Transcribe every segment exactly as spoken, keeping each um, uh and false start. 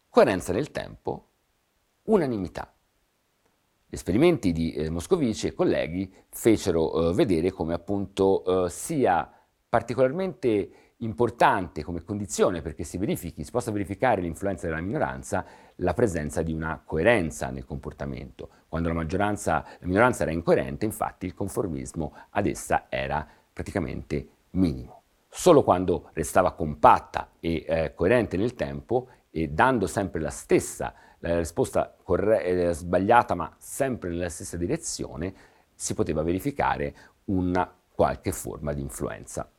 Coerenza nel tempo, unanimità. Gli esperimenti di eh, Moscovici e colleghi fecero eh, vedere come appunto eh, sia particolarmente importante come condizione perché si verifichi, si possa verificare l'influenza della minoranza, la presenza di una coerenza nel comportamento. Quando la maggioranza, la minoranza era incoerente, infatti il conformismo ad essa era praticamente minimo. Solo quando restava compatta e eh, coerente nel tempo e dando sempre la stessa la risposta corre- eh, sbagliata ma sempre nella stessa direzione, si poteva verificare una qualche forma di influenza.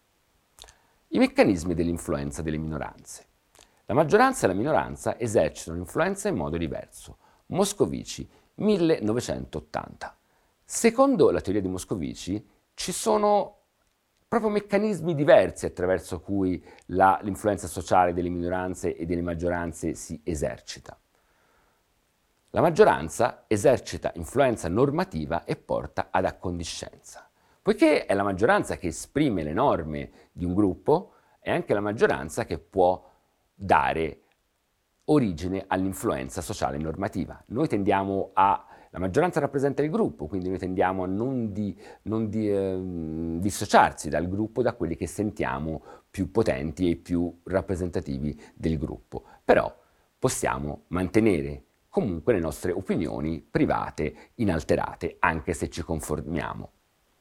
I meccanismi dell'influenza delle minoranze. La maggioranza e la minoranza esercitano l'influenza in modo diverso. Moscovici, millenovecentottanta. Secondo la teoria di Moscovici ci sono proprio meccanismi diversi attraverso cui la, l'influenza sociale delle minoranze e delle maggioranze si esercita. La maggioranza esercita influenza normativa e porta ad accondiscenza. Poiché è la maggioranza che esprime le norme di un gruppo, è anche la maggioranza che può dare origine all'influenza sociale normativa. Noi tendiamo a... La maggioranza rappresenta il gruppo, quindi noi tendiamo a non, di, non di, eh, dissociarsi dal gruppo, da quelli che sentiamo più potenti e più rappresentativi del gruppo. Però possiamo mantenere comunque le nostre opinioni private inalterate, anche se ci conformiamo.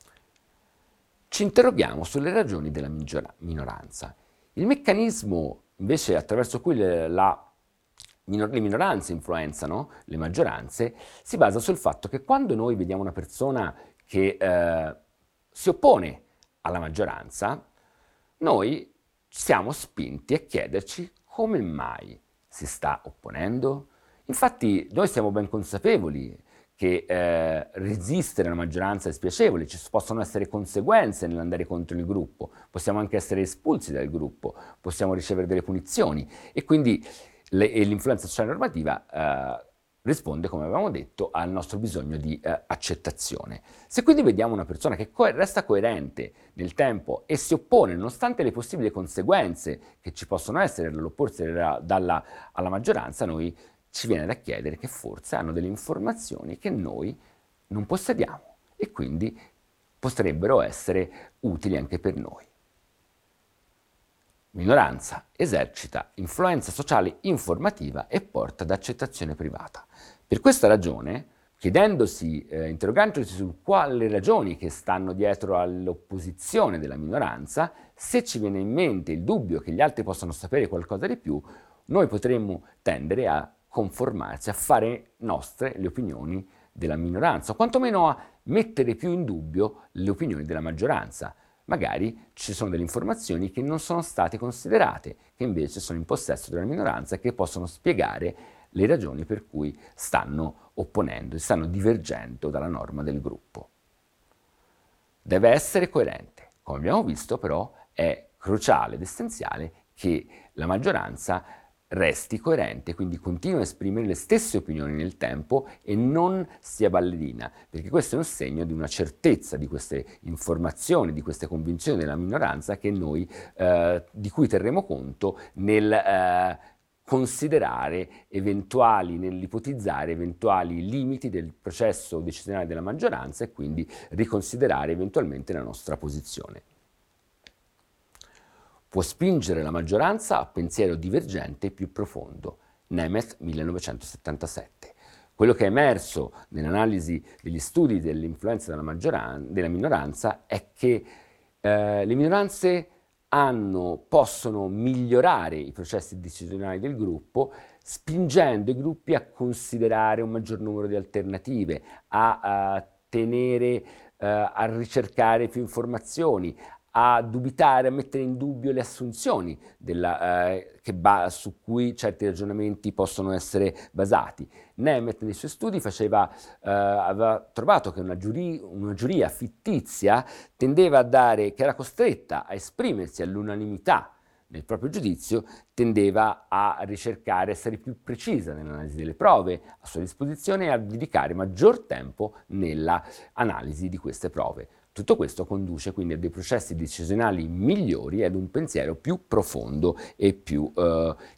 Ci interroghiamo sulle ragioni della minoranza. Il meccanismo invece attraverso cui le, la, le minoranze influenzano le maggioranze si basa sul fatto che quando noi vediamo una persona che eh, si oppone alla maggioranza, noi siamo spinti a chiederci come mai si sta opponendo. Infatti noi siamo ben consapevoli che eh, resistere alla maggioranza è spiacevole, ci possono essere conseguenze nell'andare contro il gruppo, possiamo anche essere espulsi dal gruppo, possiamo ricevere delle punizioni e quindi le, e l'influenza sociale normativa eh, risponde, come avevamo detto, al nostro bisogno di eh, accettazione. Se quindi vediamo una persona che co- resta coerente nel tempo e si oppone nonostante le possibili conseguenze che ci possono essere dall'opporsi dalla, alla maggioranza, noi ci viene da chiedere che forse hanno delle informazioni che noi non possediamo e quindi potrebbero essere utili anche per noi. Minoranza esercita influenza sociale informativa e porta ad accettazione privata. Per questa ragione, chiedendosi, eh, interrogandosi su quali ragioni che stanno dietro all'opposizione della minoranza, se ci viene in mente il dubbio che gli altri possano sapere qualcosa di più, noi potremmo tendere a conformarsi, a fare nostre le opinioni della minoranza, o quantomeno a mettere più in dubbio le opinioni della maggioranza. Magari ci sono delle informazioni che non sono state considerate, che invece sono in possesso della minoranza e che possono spiegare le ragioni per cui stanno opponendo, stanno divergendo dalla norma del gruppo. Deve essere coerente. Come abbiamo visto, però, è cruciale ed essenziale che la maggioranza resti coerente, quindi continui a esprimere le stesse opinioni nel tempo e non sia ballerina, perché questo è un segno di una certezza di queste informazioni, di queste convinzioni della minoranza che noi, eh, di cui terremo conto nel eh, considerare eventuali, nell'ipotizzare eventuali limiti del processo decisionale della maggioranza e quindi riconsiderare eventualmente la nostra posizione. Può spingere la maggioranza a pensiero divergente e più profondo. Nemeth, millenovecentosettantasette. Quello che è emerso nell'analisi degli studi dell'influenza della, della minoranza è che eh, le minoranze hanno, possono migliorare i processi decisionali del gruppo spingendo i gruppi a considerare un maggior numero di alternative, a, a tenere, uh, a ricercare più informazioni, a dubitare, a mettere in dubbio le assunzioni della, eh, che ba- su cui certi ragionamenti possono essere basati. Nemeth nei suoi studi faceva, eh, aveva trovato che una, giuri- una giuria fittizia tendeva a dare, che era costretta a esprimersi all'unanimità nel proprio giudizio, tendeva a ricercare, essere più precisa nell'analisi delle prove a sua disposizione e a dedicare maggior tempo nella analisi di queste prove. Tutto questo conduce quindi a dei processi decisionali migliori e ad un pensiero più profondo e più eh,